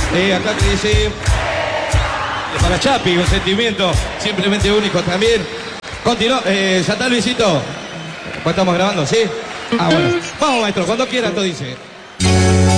Acá te dice... Para Chapi, un sentimiento simplemente único también. Continúa. ¿Ya está Luisito? Pues estamos grabando, ¿sí? Ah, bueno. Vamos, maestro, cuando quiera, esto dice.